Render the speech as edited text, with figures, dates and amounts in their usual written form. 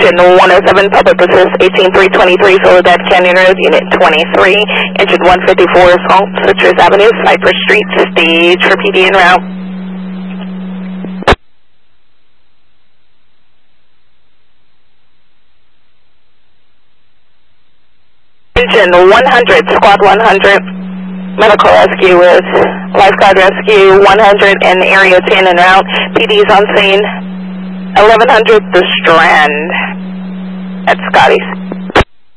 Engine 107, public assist 18323, Soledad Canyon Road, Unit 23. Engine 154, Salt, Citrus Avenue, Cypress Street, stage for PD en route. Engine 100, Squad 100, medical rescue with lifeguard rescue 100 and area 10 en route. PD's on scene 1100 The Strand at Scotty's.